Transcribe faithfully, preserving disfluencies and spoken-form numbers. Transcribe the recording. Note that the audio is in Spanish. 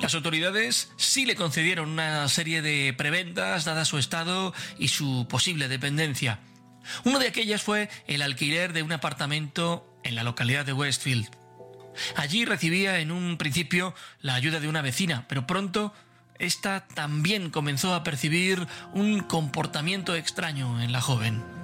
Las autoridades sí le concedieron una serie de prebendas, dada su estado y su posible dependencia. Una de aquellas fue el alquiler de un apartamento en la localidad de Westfield. Allí recibía en un principio la ayuda de una vecina, pero pronto esta también comenzó a percibir un comportamiento extraño en la joven.